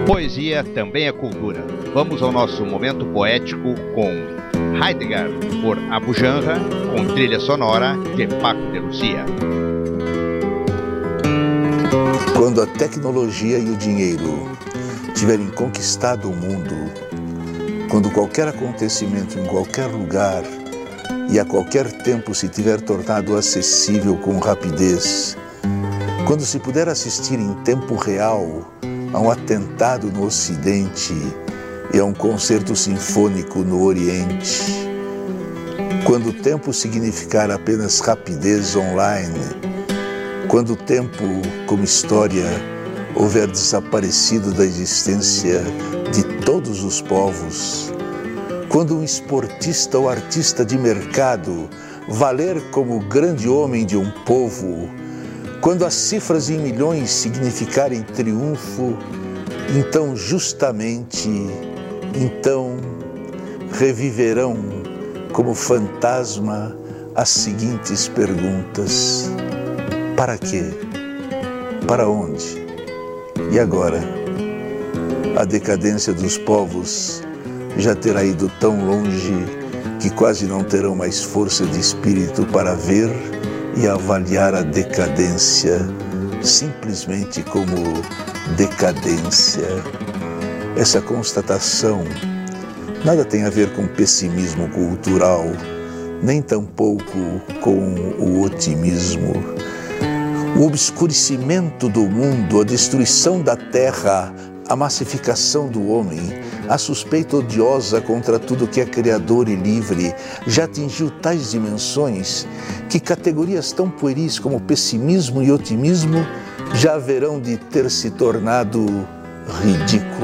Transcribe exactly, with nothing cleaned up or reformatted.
Poesia também é cultura. Vamos ao nosso momento poético com Heidegger, por Abu Janra, com trilha sonora de Paco de Lucia. Quando a tecnologia e o dinheiro tiverem conquistado o mundo, quando qualquer acontecimento em qualquer lugar e a qualquer tempo se tiver tornado acessível com rapidez, quando se puder assistir em tempo real a um atentado no Ocidente e a um concerto sinfônico no Oriente, quando o tempo significar apenas rapidez online, quando o tempo, como história, houver desaparecido da existência de todos os povos, quando um esportista ou artista de mercado valer como grande homem de um povo, quando as cifras em milhões significarem triunfo, então justamente, então reviverão como fantasma as seguintes perguntas: para quê? Para onde? E agora? A decadência dos povos já terá ido tão longe que quase não terão mais força de espírito para ver e avaliar a decadência simplesmente como decadência. Essa constatação nada tem a ver com pessimismo cultural, nem tampouco com o otimismo. O obscurecimento do mundo, a destruição da terra, a massificação do homem, a suspeita odiosa contra tudo que é criador e livre, já atingiu tais dimensões que categorias tão pueris como pessimismo e otimismo já haverão de ter se tornado ridículas.